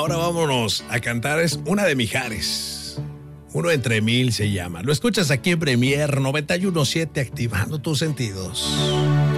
ahora vámonos a cantar. Es una de Mijares. Uno entre mil se llama. Lo escuchas aquí en Premier 91.7, activando tus sentidos.